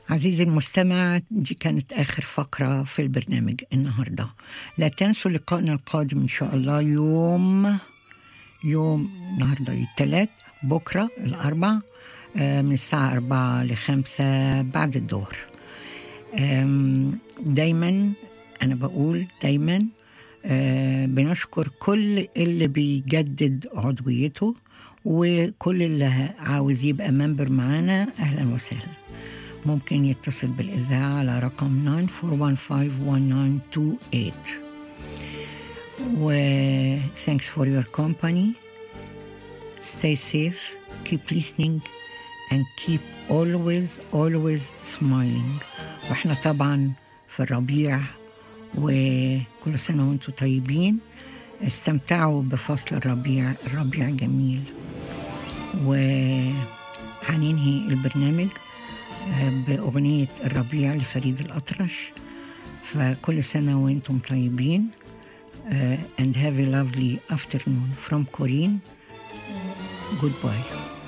عزيزي المستمع، دي كانت آخر فقرة في البرنامج النهاردة. لا تنسوا لقائنا القادم إن شاء الله يوم النهاردة الثلاث، بكرة الأربع، من الساعة 4 ل5 بعد الظهر. دايما أنا بقول دايما بنشكر كل اللي بيجدد عضويته، وكل اللي عاوز يبقى ممبر معانا أهلا وسهلا. ممكن يتصل بالإذاعة على رقم 94151928. thanks for your company. Stay safe, keep listening and keep always smiling. وإحنا طبعا في الربيع، وكل سنة وانتم طيبين. استمتعوا بفصل الربيع جميل. وهننهي البرنامج بأغنية الربيع لفريد الأطرش. فكل سنة وانتم طيبين. And have a lovely afternoon from Corinne. Goodbye.